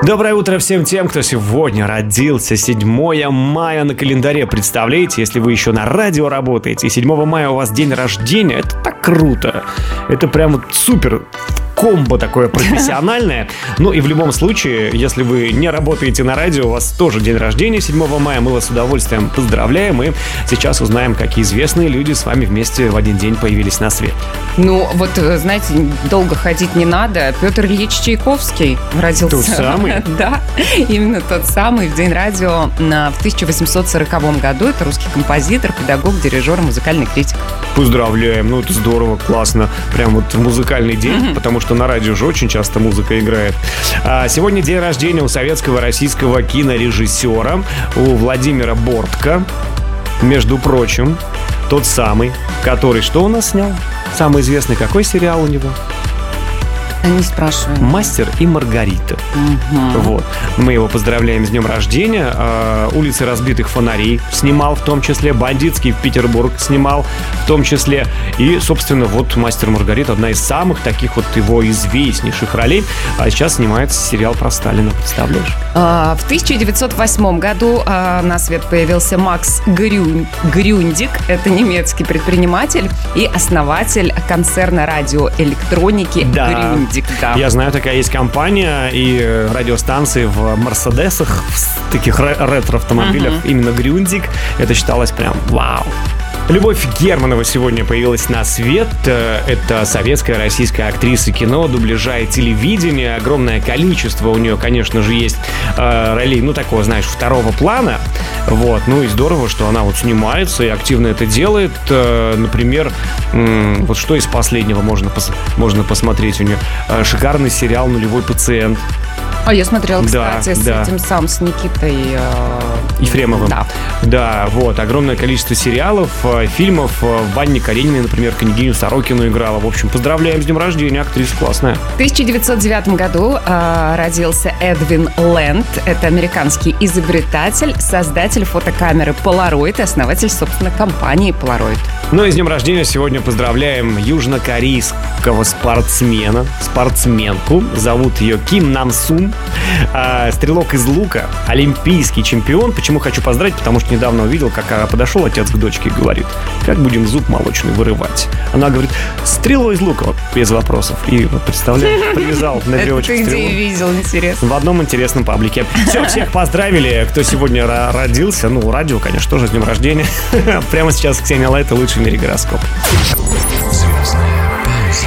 Доброе утро всем тем, кто сегодня родился. 7 мая на календаре. Представляете, если вы еще на радио работаете, и 7 мая у вас день рождения, это так круто. Это прям супер комбо такое профессиональное. Ну и в любом случае, если вы не работаете на радио, у вас тоже день рождения 7 мая, мы вас с удовольствием поздравляем. И сейчас узнаем, какие известные люди с вами вместе в один день появились на свет. Ну, вот, знаете, долго ходить не надо. Петр Ильич Чайковский родился. Тот самый? Да, именно тот самый, в день радио в 1840 году. Это русский композитор, педагог, дирижер, музыкальный критик. Поздравляем, ну это здорово, классно. Прям вот музыкальный день, потому что на радио же очень часто музыка играет. Сегодня день рождения у советского российского кинорежиссера, у Владимира Бортко. Между прочим, тот самый, который что у нас снял? Самый известный какой сериал у него? Не спрашиваю. «Мастер и Маргарита». Вот. Мы его поздравляем с днем рождения. «Улицы разбитых фонарей» снимал, в том числе. «Бандитский Петербург» снимал, в том числе. И, собственно, вот «Мастер и Маргарита» — одна из самых таких вот его известнейших ролей. А сейчас снимается сериал про Сталина. Представляешь? В 1908 году на свет появился Макс Грюндик. Это немецкий предприниматель и основатель концерна радиоэлектроники «Грюндик». Да. Я знаю, такая есть компания и радиостанции в Мерседесах, в таких ретро-автомобилях, именно Грюндик. Это считалось прям вау. Любовь Германова сегодня появилась на свет. Это советская, российская актриса кино, дубляжа и телевидения. Огромное количество у нее, конечно же, есть ролей, ну, такого, знаешь, второго плана. Вот, ну и здорово, что она вот снимается и активно это делает. Например, вот что из последнего можно посмотреть у нее? Шикарный сериал «Нулевой пациент». А я смотрела, кстати, с этим с Никитой Ефремовым. Да, вот, огромное количество сериалов, фильмов. Ванне Карениной, например, княгиню Сорокину играла. В общем, поздравляем с днем рождения, актриса классная. В 1909 году родился Эдвин Лэнд. Это американский изобретатель, создатель фотокамеры Polaroid и основатель, собственно, компании Polaroid. Ну и с днем рождения сегодня поздравляем южнокорейского спортсменку. Зовут ее Ким Нам Сун. Стрелок из лука, олимпийский чемпион. Почему хочу поздравить? Потому что недавно увидел, как подошел отец к дочке и говорит: как будем зуб молочный вырывать? Она говорит: стрелу из лука, вот, без вопросов. И вот, представляешь, привязал на веревочку стрелу. Это ты где видел, интересно? В одном интересном паблике. Все, всех поздравили, кто сегодня родился. Ну, радио, конечно, тоже с днем рождения. Прямо сейчас Ксения Лайт и лучший в мире гороскоп. Звездная пауза.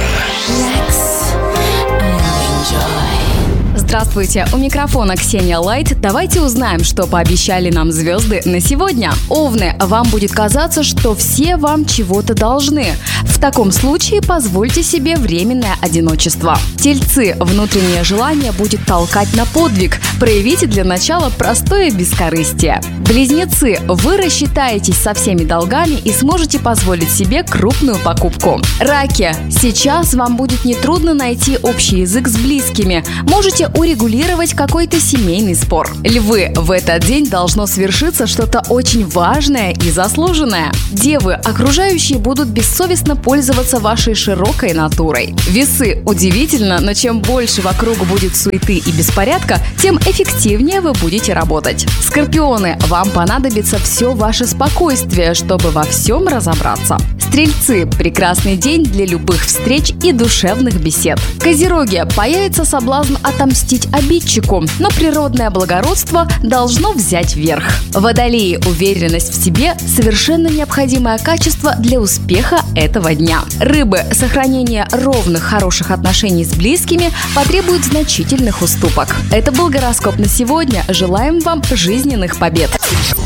Здравствуйте, у микрофона Ксения Лайт. Давайте узнаем, что пообещали нам звезды на сегодня. Овны, вам будет казаться, что все вам чего-то должны. В таком случае позвольте себе временное одиночество. Тельцы, внутреннее желание будет толкать на подвиг. Проявите для начала простое бескорыстие. Близнецы, вы рассчитаетесь со всеми долгами и сможете позволить себе крупную покупку. Раки, сейчас вам будет нетрудно найти общий язык с близкими. Можете урегулировать какой-то семейный спор. Львы, в этот день должно свершиться что-то очень важное и заслуженное. Девы, окружающие будут бессовестно пользоваться вашей широкой натурой. Весы, удивительно, но чем больше вокруг будет суеты и беспорядка, тем эффективнее вы будете работать. Скорпионы, вам понадобится все ваше спокойствие, чтобы во всем разобраться. Стрельцы, прекрасный день для любых встреч и душевных бесед. Козероги, появится соблазн отомстить обидчику, но природное благородство должно взять верх. Водолеи, уверенность в себе – совершенно необходимое качество для успеха этого дня. Рыбы, сохранение ровных, хороших отношений с близкими потребует значительных уступок. Это был гороскоп на сегодня. Желаем вам жизненных побед.